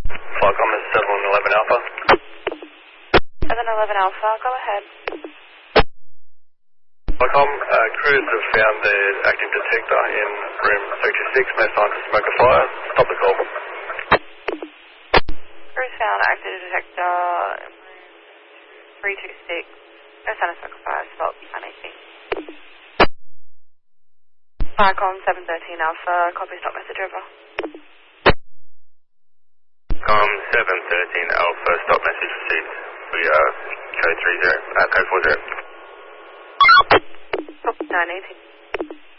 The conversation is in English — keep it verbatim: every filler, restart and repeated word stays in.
Flycom is seven eleven Alpha. seven eleven Alpha, go ahead. Flycom, uh, crews have found the active detector in room three two six, no sign to smoke or fire. Stop the call. Crews found active detector in room three two six, no sign of smoke or fire. Stop, one eighteen. Flycom seven thirteen Alpha, copy, stop message over. Com seven thirteen Alpha, stop message received. We are code three zero, uh, code four zero. nine eighteen.